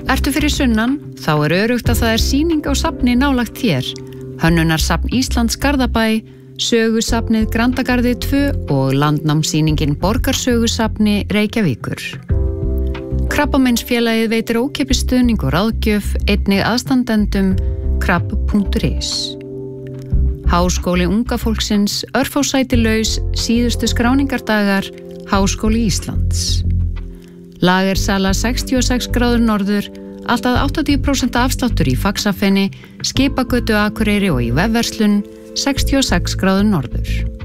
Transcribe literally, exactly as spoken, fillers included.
Ertu fyrir sunnan, þá er öruggt að það er sýning á safni nálægt þér. Hönnunarsafn Íslands Garðabæ, Sögusafnið Grandagarði tvö og landnámssýningin Borgarsögusafni Reykjavíkur. Krabbameinsfélagið veitir ókeypis stuðning og ráðgjöf, einnig aðstandendum krabb punktur is. Háskóli unga fólksins, örfá sæti laus, síðustu skráningardagar, Háskóli Íslands. Lagersala sextíu og sex gráður norður, allt að áttatíu prósent afsláttur í Faxafeni, Skipagötu Akureyri og í vefverslun sextíu og sex gráður norður.